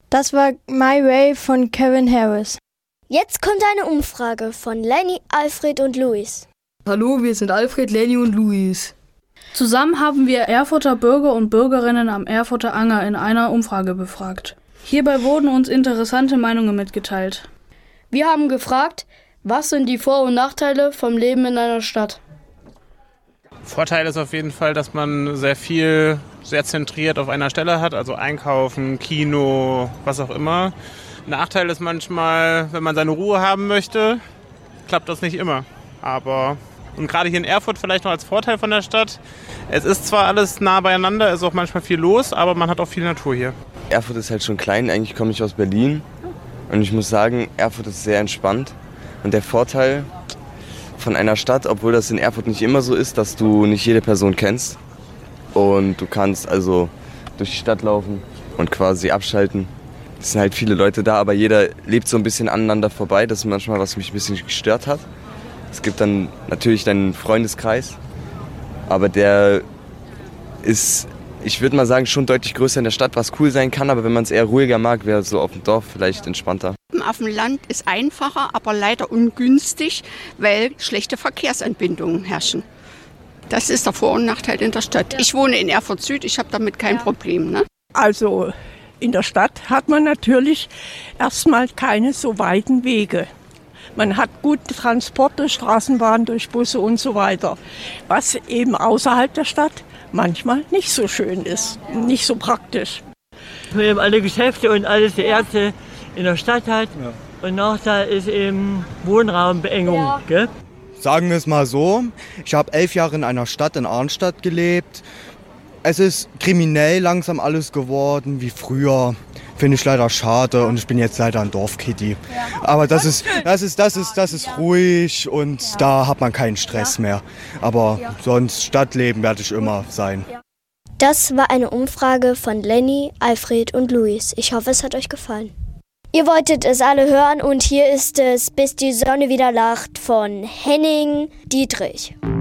Das war My Way von Kevin Harris. Jetzt kommt eine Umfrage von Lenny, Alfred und Luis. Hallo, wir sind Alfred, Lenny und Luis. Zusammen haben wir Erfurter Bürger und Bürgerinnen am Erfurter Anger in einer Umfrage befragt. Hierbei wurden uns interessante Meinungen mitgeteilt. Wir haben gefragt, was sind die Vor- und Nachteile vom Leben in einer Stadt? Vorteil ist auf jeden Fall, dass man sehr zentriert auf einer Stelle hat, also Einkaufen, Kino, was auch immer. Nachteil ist manchmal, wenn man seine Ruhe haben möchte, klappt das nicht immer. Und gerade hier in Erfurt vielleicht noch als Vorteil von der Stadt, es ist zwar alles nah beieinander, ist auch manchmal viel los, aber man hat auch viel Natur hier. Erfurt ist halt schon klein, eigentlich komme ich aus Berlin und ich muss sagen, Erfurt ist sehr entspannt. Und der Vorteil von einer Stadt, obwohl das in Erfurt nicht immer so ist, dass du nicht jede Person kennst und du kannst also durch die Stadt laufen und quasi abschalten. Es sind halt viele Leute da, aber jeder lebt so ein bisschen aneinander vorbei. Das ist manchmal, was mich ein bisschen gestört hat. Es gibt dann natürlich deinen Freundeskreis, aber der ist, ich würde mal sagen, schon deutlich größer in der Stadt, was cool sein kann, aber wenn man es eher ruhiger mag, wäre so auf dem Dorf vielleicht entspannter. Auf dem Land ist einfacher, aber leider ungünstig, weil schlechte Verkehrsanbindungen herrschen. Das ist der Vor- und Nachteil in der Stadt. Ich wohne in Erfurt Süd, ich habe damit kein Problem. Ne? Also in der Stadt hat man natürlich erstmal keine so weiten Wege. Man hat gute Transporte, Straßenbahn, durch Busse und so weiter. Was eben außerhalb der Stadt manchmal nicht so schön ist, nicht so praktisch. Man eben alle Geschäfte und alles die Ärzte in der Stadt hat. Und Nachteil ist eben Wohnraumbeengung. Gell? Sagen wir es mal so, ich habe 11 Jahre in einer Stadt, in Arnstadt gelebt. Es ist kriminell langsam alles geworden, wie früher. Finde ich leider schade und ich bin jetzt leider ein Dorfkiddy. Aber das ist ruhig und da hat man keinen Stress mehr. Aber sonst Stadtleben werde ich immer sein. Das war eine Umfrage von Lenny, Alfred und Luis. Ich hoffe, es hat euch gefallen. Ihr wolltet es alle hören und hier ist es Bis die Sonne wieder lacht von Henning Dietrich.